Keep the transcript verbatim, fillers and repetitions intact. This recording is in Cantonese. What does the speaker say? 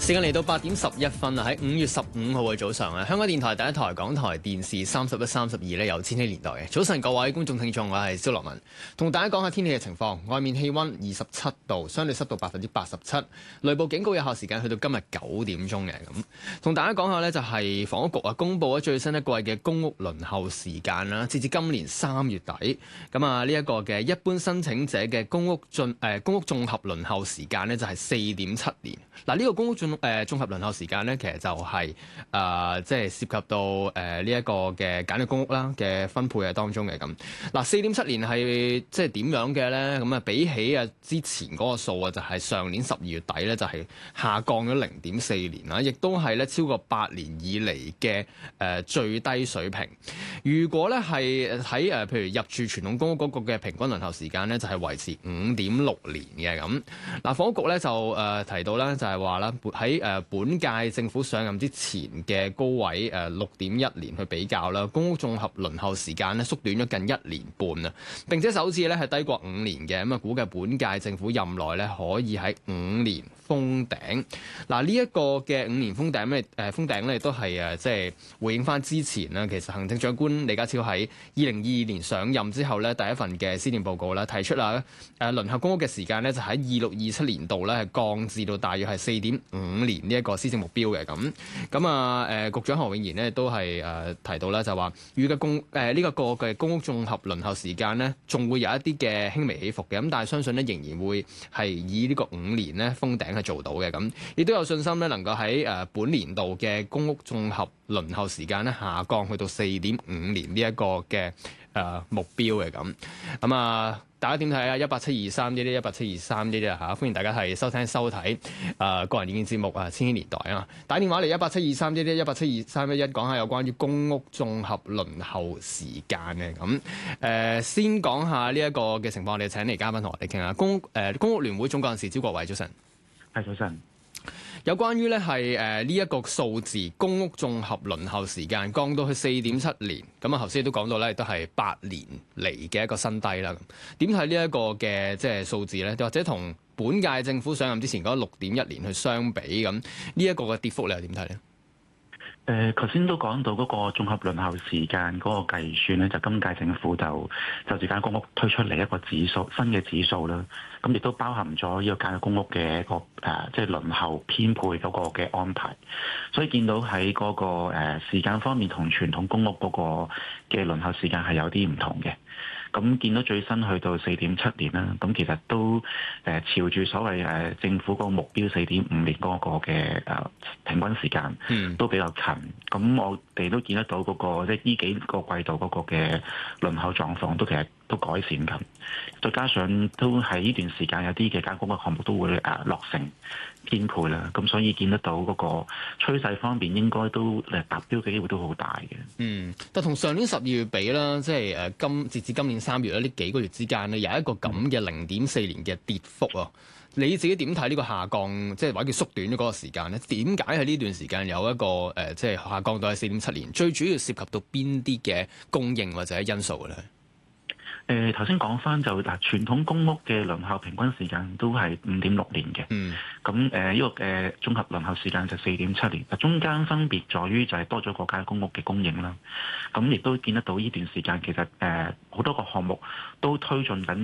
時間嚟到八點十一分啊！喺五月十五號嘅早上啊，香港電台第一台、港台電視三十一、三十二咧有千禧年代嘅早晨，各位觀眾聽眾，我係蕭樂文，同大家講下天氣嘅情況。外面氣溫二十七度，相對濕度百分之八十七，雷暴警告有效時間去到今日九點鐘嘅咁。同大家講下呢，就係房屋局啊公佈咗最新一季嘅公屋輪候時間啦，截至今年三月底。咁啊呢一個嘅一般申請者嘅公屋進誒、呃、公屋綜合輪候時間呢，就係四點七年。嗱、這、呢個公屋進誒綜合輪候時間咧，其實就係誒即係涉及到誒呢一個嘅簡約公屋啦嘅分配喺當中嘅咁。嗱四點七年係即係點樣嘅咧？咁啊比起啊之前嗰個數啊，就係上年十二月底咧，就係下降咗零點四年啦，亦都係咧超過八年以嚟嘅誒最低水平。如果咧係喺誒譬如入住傳統公屋嗰個嘅平均輪候時間咧，就係維持五點六年嘅咁。嗱房屋局咧就誒提到咧就係話啦喺誒本屆政府上任之前嘅高位誒六點一年去比較啦，公屋綜合輪候時間咧縮短咗近一年半啊，並且首次咧係低過五年嘅咁啊，估計本屆政府任內咧可以喺五年封頂。嗱呢一個嘅五年封頂咧誒封頂咧亦都係誒即係回應翻之前啦，其實行政長官李家超喺二零二二年上任之後咧第一份嘅施政報告啦提出啦誒輪候公屋嘅時間咧就喺二六二七年度咧係降至到大約係四點五年呢一個施政目標嘅咁。咁啊誒局長何永賢呢都係誒提到啦，就話預計公誒呢個個嘅公屋綜合輪候時間呢仲會有一啲嘅輕微起伏嘅，咁但係相信呢仍然會係以呢個五年呢封頂係做到嘅咁，亦都有信心呢能夠喺誒本年度嘅公屋綜合輪候時間呢下降去到四點五年呢一個嘅誒目標嘅咁。咁啊大家點睇啊？一八七二三呢啲一八七二三呢啲啊嚇，歡迎大家係收聽收睇誒、呃、個人意見節目啊《千禧年代》啊，打電話嚟一八七二三呢啲一八七二三一一講下有關於公屋綜合輪候時間嘅咁。誒、呃、先講下呢一個嘅情況，我哋請嚟嘉賓同我哋傾下公誒、呃、公屋聯會總幹事招國偉，早晨。 係早晨。 有關於咧係誒呢一個數字，公屋綜合輪候時間降到去四點七年，咁啊頭先都講到咧，都係八年嚟嘅一個新低啦。點睇呢一個嘅即係數字咧？或者同本屆政府上任之前嗰六點一年去相比，咁呢一個嘅跌幅你又點睇咧？ 誒，頭先都講到嗰個綜合輪候時間嗰個計算咧，就今屆政府就就住間公屋推出嚟一個指數，新嘅指數啦。咁亦都包含咗呢個簡約公屋嘅一個誒，即係輪候編配嗰個嘅安排。所以見到喺嗰個誒時間方面，同傳統公屋嗰個嘅輪候時間係有啲唔同嘅。咁見到最新去到四點七年啦，咁其實都誒朝住所謂誒政府個目標四點五年嗰個嘅誒平均時間，都比較近。咁我哋都見得到嗰個即係呢幾個季度嗰個嘅輪候狀況都其實都改善緊。再加上都喺呢段時間有啲嘅簡約公屋項目都會誒落成編配啦，咁所以見得到嗰個趨勢方面應該都誒達標嘅機會都好大嘅。 嗯，但同上年十二月比啦，即係誒今截至今年三月咧，呢幾個月之間呢，有一個咁嘅零點四年嘅跌幅啊。你自己點睇呢個下降，即係或者叫縮短咗嗰個時間咧？點解喺呢段時間有一個誒，即係下降到係四點七年？最主要涉及到邊啲嘅供應或者因素嘅咧？ 誒頭先講翻就嗱，傳統公屋嘅輪候平均時間都係五點六年嘅。嗯。咁誒呢個嘅綜合輪候時間就四點七年。嗱，中間分別在於就係多咗個簡約公屋嘅供應啦。咁亦都見得到呢段時間其實誒好多個項目都推進緊